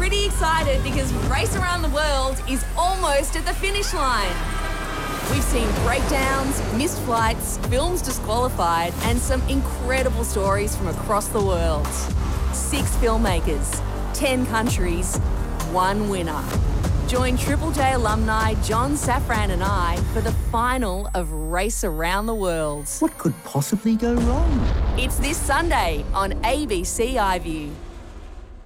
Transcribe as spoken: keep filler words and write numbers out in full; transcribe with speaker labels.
Speaker 1: pretty excited because Race Around the World is almost at the finish line. We've seen breakdowns, missed flights, films disqualified, and some incredible stories from across the world. Six filmmakers, ten countries, one winner. Join Triple J alumni John Safran and I for the final of Race Around the World.
Speaker 2: What could possibly go wrong?
Speaker 1: It's this Sunday on A B C iView.